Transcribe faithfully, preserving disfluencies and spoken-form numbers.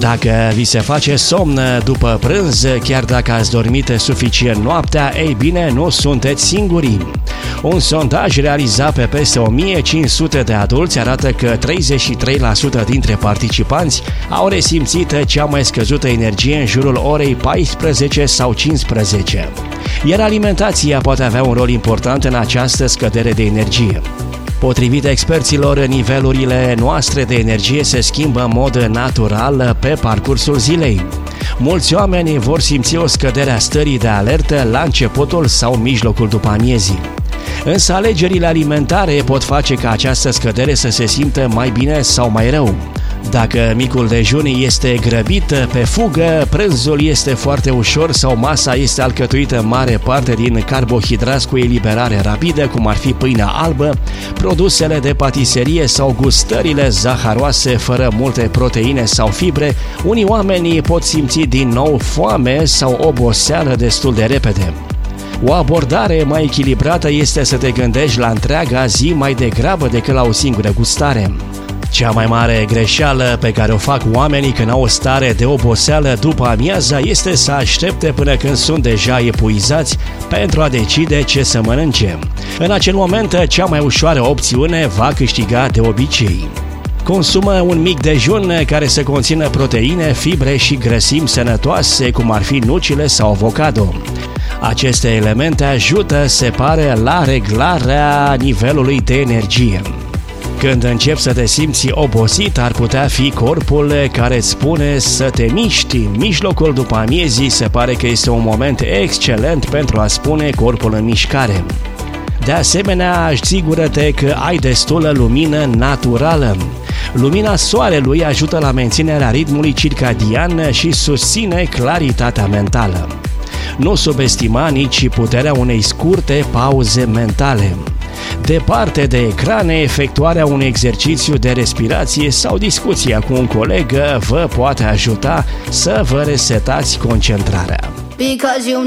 Dacă vi se face somn după prânz, chiar dacă ați dormit suficient noaptea, ei bine, nu sunteți singurii. Un sondaj realizat pe peste o mie cinci sute de adulți arată că treizeci și trei la sută dintre participanți au resimțit cea mai scăzută energie în jurul orei paisprezece sau cincisprezece. Iar alimentația poate avea un rol important în această scădere de energie. Potrivit experților, nivelurile noastre de energie se schimbă în mod natural pe parcursul zilei. Mulți oameni vor simți o scădere a stării de alertă la începutul sau mijlocul după amiezii. Însă alegerile alimentare pot face ca această scădere să se simtă mai bine sau mai rău. Dacă micul dejun este grăbit pe fugă, prânzul este foarte ușor sau masa este alcătuită în mare parte din carbohidrați cu eliberare rapidă, cum ar fi pâinea albă, produsele de patiserie sau gustările zaharoase fără multe proteine sau fibre, unii oameni pot simți din nou foame sau oboseală destul de repede. O abordare mai echilibrată este să te gândești la întreaga zi mai degrabă decât la o singură gustare. Cea mai mare greșeală pe care o fac oamenii când au o stare de oboseală după amiaza este să aștepte până când sunt deja epuizați pentru a decide ce să mănânce. În acel moment, cea mai ușoară opțiune va câștiga de obicei. Consumă un mic dejun care să conțină proteine, fibre și grăsimi sănătoase, cum ar fi nucile sau avocado. Aceste elemente ajută, se pare, la reglarea nivelului de energie. Când începi să te simți obosit, ar putea fi corpul care îți spune să te miști. Mijlocul după amiezii se pare că este un moment excelent pentru a spune corpul în mișcare. De asemenea, asigură-te că ai destulă lumină naturală. Lumina soarelui ajută la menținerea ritmului circadian și susține claritatea mentală. Nu subestima nici puterea unei scurte pauze mentale. Departe de ecrane, efectuarea unui exercițiu de respirație sau discuția cu un coleg vă poate ajuta să vă resetați concentrarea. Because you